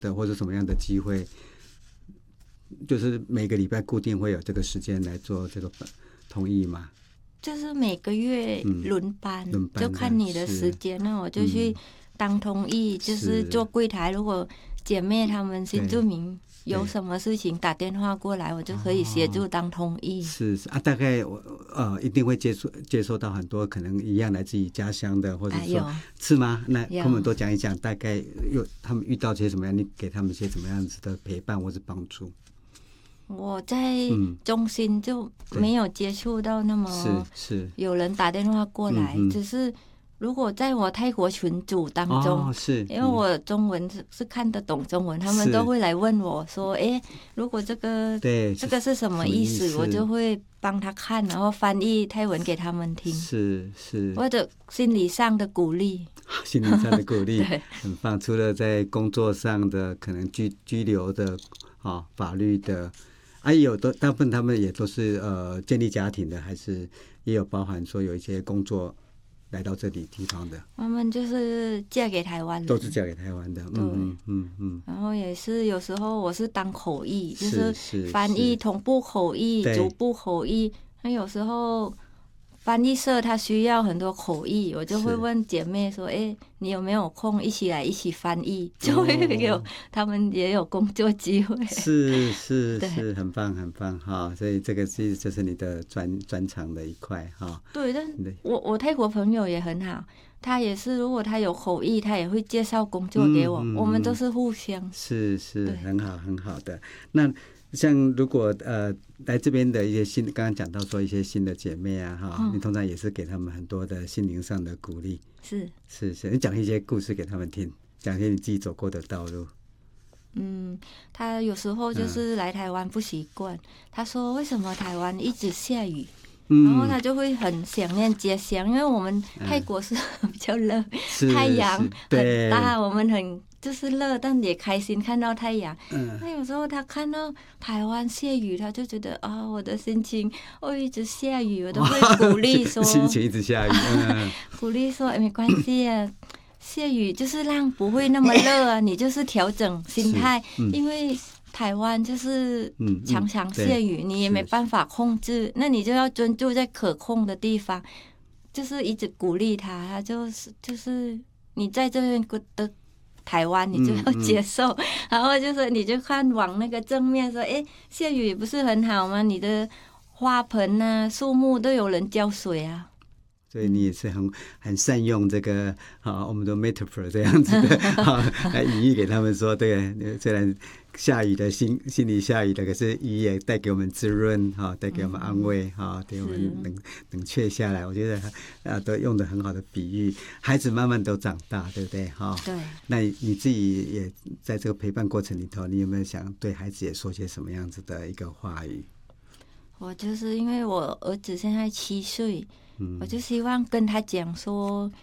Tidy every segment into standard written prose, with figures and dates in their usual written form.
的，或者什么样的机会，就是每个礼拜固定会有这个时间来做这个同意吗？ 就是每个月轮班，就看你的时间，那我就去当通译，就是做柜台。如果姐妹她们新住民有什么事情打电话过来，我就可以协助当通译。 是啊，大概一定会接收到很多可能一样来自于家乡的，或者说是吗？那跟我们多讲一讲，大概他们遇到些什么样，你给他们些什么样子的陪伴或是帮助？ 我在中心就没有接触到那么有人打电话过来，只是如果在我泰国群组当中，因为我中文是看得懂中文，他们都会来问我说：“如果这个是什么意思？”我就会帮他看，然后翻译泰文给他们听， 是或者心理上的鼓励， 心理上的鼓励很棒。除了在工作上的可能居留的法律的。有的大部分他们也都是建立家庭的，还是也有包含说有一些工作来到这里地方的。 他们就是嫁给台湾人， 都是嫁给台湾的。 然后也是有时候我是当口译，就是翻译同步口译、逐步口译。那有时候翻译社他需要很多口译，我就会问姐妹说：“你有没有空一起翻译？”就会有他们也有工作机会。 是，很棒很棒哈！所以这个就是你的专长的一块哈。 对，但我泰国朋友也很好，他也是如果他有口译，他也会介绍工作给我，我们都是互相。 是很好很好的。那像如果来这边的一些刚刚讲到说一些新的姐妹啊你通常也是给他们很多的心灵上的鼓励。是，你讲一些故事给他们听，讲一些你自己走过的道路。 他有时候就是来台湾不习惯，他说为什么台湾一直下雨，然后他就会很想念家乡，因为我们泰国是比较热，太阳很大，我们很就是热，但也开心看到太阳。那有时候他看到台湾下雨，他就觉得我的心情一直下雨，我都会鼓励说心情一直下雨， 鼓励说没关系啊，下雨就是让不会那么热啊，你就是调整心态，因为台湾就是常常下雨，你也没办法控制，那你就要专注在可控的地方，就是一直鼓励他就是你在这边的台湾你就要接受，然后就是你就看往那个正面说，下雨不是很好吗？你的花盆啊树木都有人浇水啊。 所以你也是很善用这个我们的 metaphor 这样子的来隐喻给他们说，对，虽然下雨的心里下雨的，可是雨也带给我们滋润带给我们安慰给我们冷却下来。我觉得都用的很好的比喻，孩子慢慢都长大，对不对对。那你自己也在这个陪伴过程里头，你有没有想对孩子也说些什么样子的一个话语？ 我就是因为我儿子现在7岁，我就希望跟他讲说，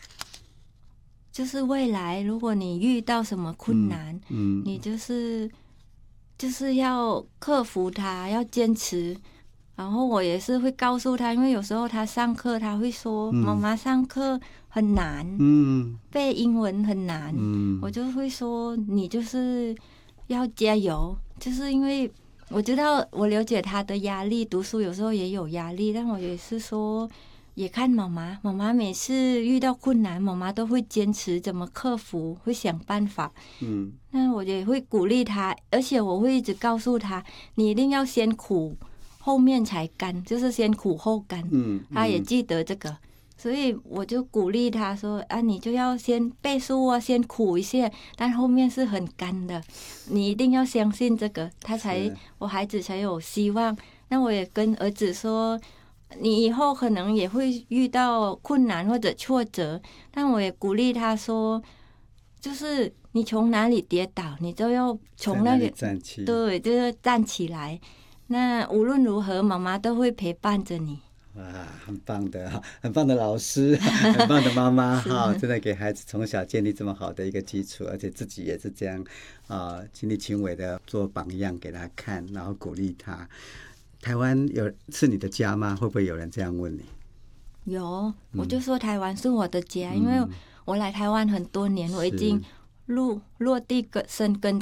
就是未来如果你遇到什么困难，你就是要克服它，要坚持。然后我也是会告诉他，因为有时候他上课他会说，妈妈上课很难，背英文很难，我就会说你就是要加油，就是因为我知道我了解他的压力，读书有时候也有压力，但我也是说也看妈妈每次遇到困难，妈妈都会坚持怎么克服，会想办法。那我也会鼓励他，而且我会一直告诉他，你一定要先苦后面才甘，就是先苦后甘。他也记得这个，所以我就鼓励他说你就要先背书啊，先苦一些，但后面是很甘的，你一定要相信这个，我孩子才有希望。那我也跟儿子说，你以后可能也会遇到困难或者挫折，但我也鼓励他说，就是你从哪里跌倒，你就要从那个站起， 对，就是站起来。那无论如何，妈妈都会陪伴着你。 哇，很棒的老师，很棒的妈妈真的给孩子从小建立这么好的一个基础，而且自己也是这样亲力亲为的做榜样给他看，然后鼓励他。台湾是你的家吗？会不会有人这样问你？ 有，我就说台湾是我的家，因为我来台湾很多年，我已经落地生根